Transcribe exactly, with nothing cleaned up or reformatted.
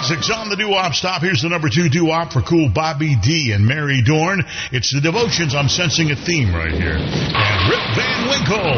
classics on the doo-wop stop. Here's the number two doo-wop for cool Bobby D and Mary Dorn. It's the Devotions. I'm sensing a theme right here. And Rip Van Winkle.